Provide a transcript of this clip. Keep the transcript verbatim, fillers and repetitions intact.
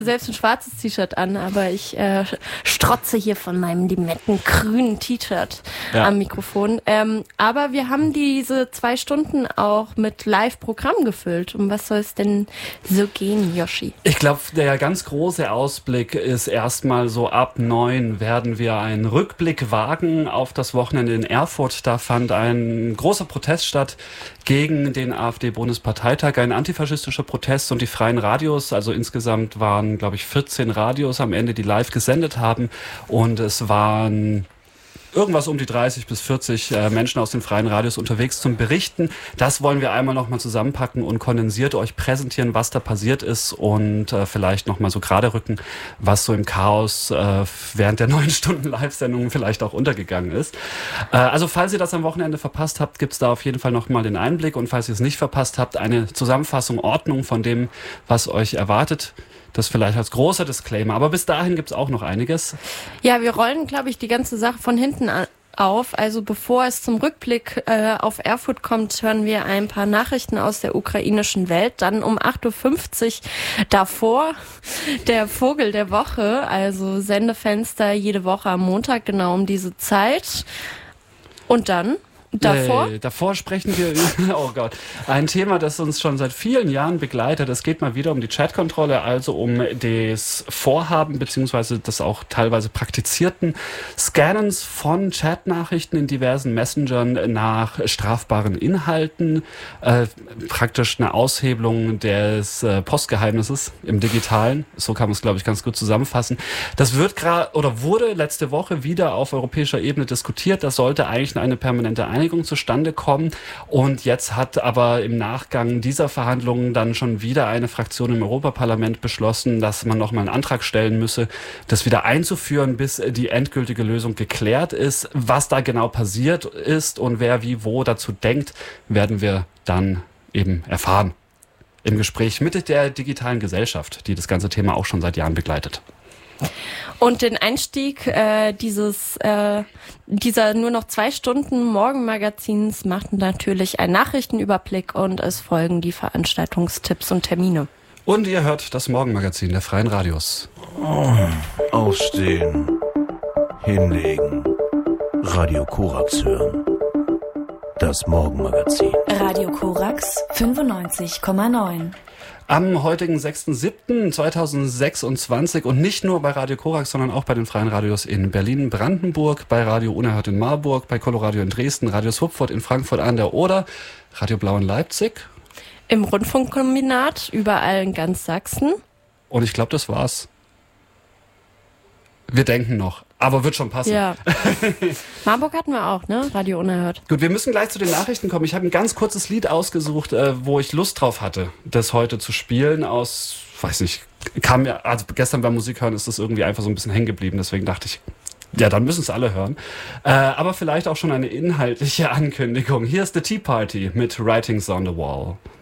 selbst ein schwarzes T-Shirt an, aber ich äh, strotze hier von meinem limettengrünen T-Shirt ja. am Mikrofon. Ähm, aber wir haben diese zwei Stunden auch mit Live-Programm gefüllt. Um was soll es denn so gehen, Yoshi? Ich glaube, der ganz große Ausblick ist erstmal so ab neun werden wir einen Rückblick wagen auf das Wochenende in Erfurt. Da fand ein großer Protest statt gegen den AfD-Bundesparteitag, ein antifaschistischer Protest, und die freien Radios, also insgesamt waren, glaube ich, vierzehn Radios am Ende, die live gesendet haben, und es waren irgendwas um die dreißig bis vierzig äh, Menschen aus den freien Radios unterwegs zum Berichten. Das wollen wir einmal nochmal zusammenpacken und kondensiert euch präsentieren, was da passiert ist, und äh, vielleicht nochmal so gerade rücken, was so im Chaos äh, während der neun Stunden Live-Sendung vielleicht auch untergegangen ist. Äh, also falls ihr das am Wochenende verpasst habt, gibt's da auf jeden Fall nochmal den Einblick, und falls ihr es nicht verpasst habt, eine Zusammenfassung, Ordnung von dem, was euch erwartet. Das vielleicht als großer Disclaimer. Aber bis dahin gibt's auch noch einiges. Ja, wir rollen, glaube ich, die ganze Sache von hinten an auf. Also bevor es zum Rückblick äh, auf Erfurt kommt, hören wir ein paar Nachrichten aus der ukrainischen Welt. Dann um acht Uhr fünfzig davor der Vogel der Woche, also Sendefenster jede Woche am Montag, genau um diese Zeit. Und dann... Davor? Äh, davor sprechen wir über, oh Gott, ein Thema, das uns schon seit vielen Jahren begleitet. Es geht mal wieder um die Chatkontrolle, also um das Vorhaben beziehungsweise das auch teilweise praktizierten Scannens von Chatnachrichten in diversen Messengern nach strafbaren Inhalten. Äh, praktisch eine Aushebelung des äh, Postgeheimnisses im Digitalen. So kann man es, glaube ich, ganz gut zusammenfassen. Das wird gerade oder wurde letzte Woche wieder auf europäischer Ebene diskutiert. Das sollte eigentlich eine permanente Einigung zustande kommen, und jetzt hat aber im Nachgang dieser Verhandlungen dann schon wieder eine Fraktion im Europaparlament beschlossen, dass man nochmal einen Antrag stellen müsse, das wieder einzuführen, bis die endgültige Lösung geklärt ist. Was da genau passiert ist und wer wie wo dazu denkt, werden wir dann eben erfahren im Gespräch mit der digitalen Gesellschaft, die das ganze Thema auch schon seit Jahren begleitet. Und den Einstieg äh, dieses äh, dieser nur noch zwei Stunden Morgenmagazins macht natürlich ein Nachrichtenüberblick, und es folgen die Veranstaltungstipps und Termine. Und ihr hört das Morgenmagazin der Freien Radios. Oh, aufstehen, hinlegen, Radio Korax hören. Das Morgenmagazin. Radio Korax fünfundneunzig Komma neun. Am heutigen sechster siebter zweitausendsechsundzwanzig, und nicht nur bei Radio Korax, sondern auch bei den Freien Radios in Berlin, Brandenburg, bei Radio Unerhört in Marburg, bei Coloradio in Dresden, Radio Swupfurt in Frankfurt an der Oder, Radio Blau in Leipzig. Im Rundfunkkombinat, überall in ganz Sachsen. Und ich glaube, das war's. Wir denken noch. Aber wird schon passen. Ja. Marburg hatten wir auch, ne? Radio Unerhört. Gut, wir müssen gleich zu den Nachrichten kommen. Ich habe ein ganz kurzes Lied ausgesucht, äh, wo ich Lust drauf hatte, das heute zu spielen. Aus, weiß nicht, kam mir, also gestern beim Musikhören ist das irgendwie einfach so ein bisschen hängen geblieben. Deswegen dachte ich, ja, dann müssen es alle hören. Äh, aber vielleicht auch schon eine inhaltliche Ankündigung. Hier ist The Tea Party mit Writings on the Wall.